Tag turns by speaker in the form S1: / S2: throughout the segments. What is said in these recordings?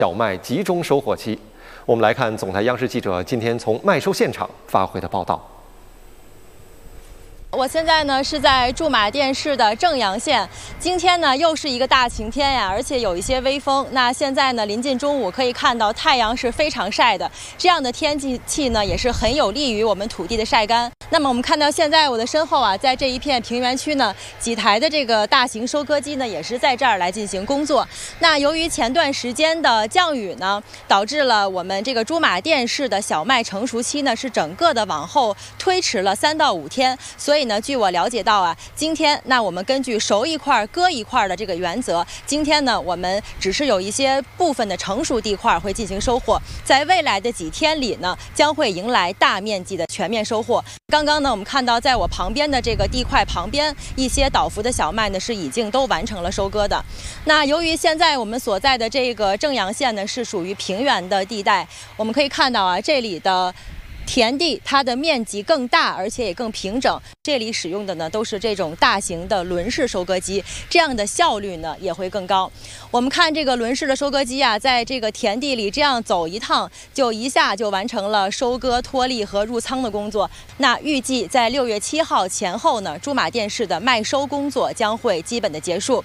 S1: 小麦集中收获期。我们来看总台央视记者今天从麦收现场发回的报道。
S2: 我现在呢是在驻马店市的正阳县，今天呢又是一个大晴天呀，而且有一些微风。那现在呢临近中午，可以看到太阳是非常晒的，这样的天气呢也是很有利于我们土地的晒干。那么我们看到现在我的身后啊，在这一片平原区呢，几台的这个大型收割机呢也是在这儿来进行工作。那由于前段时间的降雨呢，导致了我们这个驻马店市的小麦成熟期呢是整个的往后推迟了3到5天，所以呢，据我了解到啊，今天那我们根据熟一块割一块的这个原则，今天呢我们只是有一些部分的成熟地块会进行收获，在未来的几天里呢，将会迎来大面积的全面收获。刚刚呢，我们看到在我旁边的这个地块旁边，一些倒伏的小麦呢是已经都完成了收割的。那由于现在我们所在的这个正阳县呢是属于平原的地带，我们可以看到啊，这里的 田地它的面积更大，而且也更平整。这里使用的呢都是这种大型的轮式收割机，这样的效率呢也会更高。我们看这个轮式的收割机啊，在这个田地里这样走一趟，就一下就完成了收割、脱粒和入仓的工作。那预计在6月7号前后呢，驻马店市的麦收工作将会基本的结束。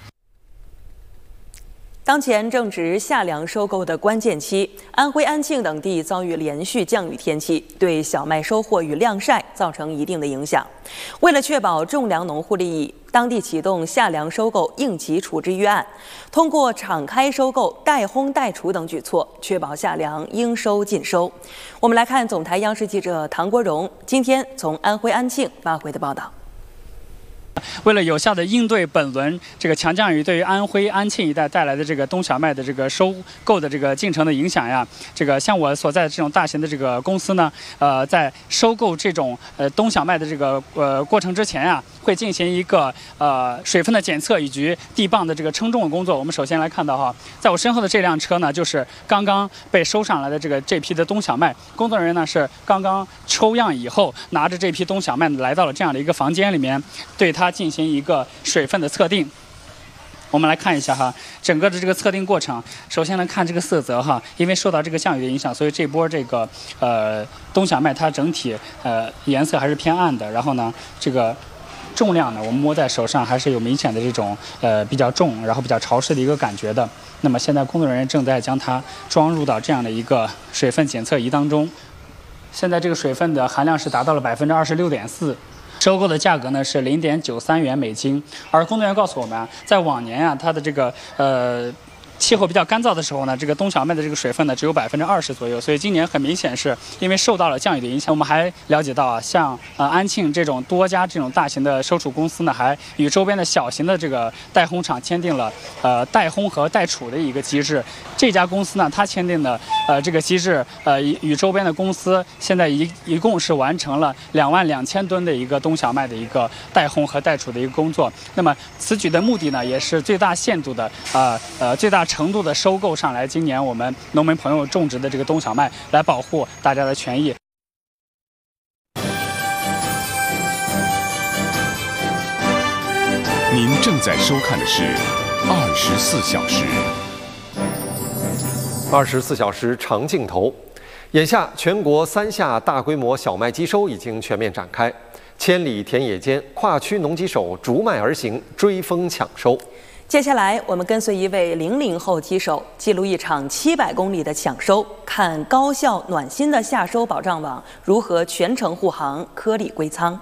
S3: 当前正值夏粮收购的关键期，安徽安庆等地遭遇连续降雨天气，对小麦收获与晾晒造成一定的影响。为了确保种粮农户利益，当地启动夏粮收购应急处置预案，通过敞开收购、代烘代储等举措，确保夏粮应收尽收。我们来看总台央视记者唐国荣今天从安徽安庆发回的报道。
S4: 为了有效地应对本轮这个强降雨对于安徽安庆一带带来的这个冬小麦的这个收购的这个进程的影响呀，这个像我所在的这种大型的这个公司呢，在收购这种冬小麦的这个过程之前呀，会进行一个水分的检测以及地磅的这个称重的工作。我们首先来看到哈，在我身后的这辆车呢，就是刚刚被收上来的这批的冬小麦，工作人员呢是刚刚抽样以后，拿着这批冬小麦来到了这样的一个房间里面，对它 进行一个水分的测定，我们来看一下哈，整个的这个测定过程。首先来看这个色泽哈，因为受到这个降雨的影响，所以这波这个冬小麦它整体颜色还是偏暗的。然后呢，这个重量呢，我们摸在手上还是有明显的这种比较重，然后比较潮湿的一个感觉的。那么现在工作人员正在将它装入到这样的一个水分检测仪当中，现在这个水分的含量是达到了26.4%。 收购的价格呢是0.93元每斤，而工作人员告诉我们啊，在往年啊，它的这个气候比较干燥的时候呢，这个冬小麦的这个水分呢只有20%左右，所以今年很明显是因为受到了降雨的影响。我们还了解到啊，像安庆这种多家这种大型的收储公司呢，还与周边的小型的这个代烘厂签订了代烘和代储的一个机制。这家公司呢，它签订的这个机制与周边的公司现在一共是完成了22000吨的一个冬小麦的一个代烘和代储的一个工作。那么此举的目的呢，也是最大限度的最大程度的收购上来今年我们农民朋友种植的这个冬小麦，来保护大家的权益。
S5: 您正在收看的是24小时。
S1: 24小时长镜头，眼下全国3下大规模小麦机收已经全面展开，千里田野间，跨区农机手逐麦而行，追风抢收。
S3: 接下来，我们跟随一位00后机手，记录一场700公里的抢收，看高效暖心的夏收保障网如何全程护航，颗粒归仓。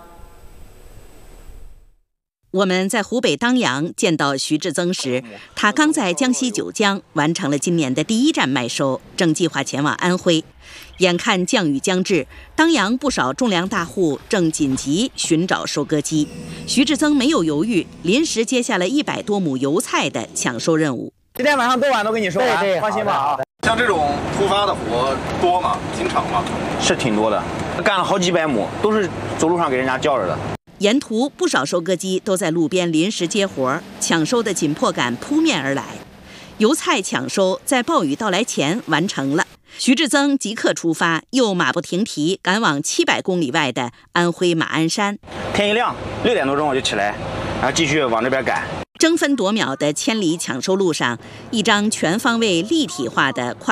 S6: 我们在湖北当阳见到徐志增时，他刚在江西九江完成了今年的第1站麦收，正计划前往安徽。眼看降雨将至，当阳不少种粮大户正紧急寻找收割机。徐志增没有犹豫，临时接下了100多亩油菜的抢收任务。
S7: 今天晚上多晚都给你收完，
S8: 对，
S7: 放心吧。
S8: 像这种突发的活多吗？经常吗？
S7: 是挺多的，干了好几百亩，都是走路上给人家叫着的。
S6: 沿途不少收割机都在路边临时接活，抢收的紧迫感扑面而来。油菜抢收在暴雨到来前完成了。徐志增即刻出发，又马不停蹄赶往700公里外的安徽马鞍山。
S7: 天一亮，6点多钟我就起来，然后继续往这边赶。
S6: 争分夺秒的千里抢收路上，一张全方位立体化的跨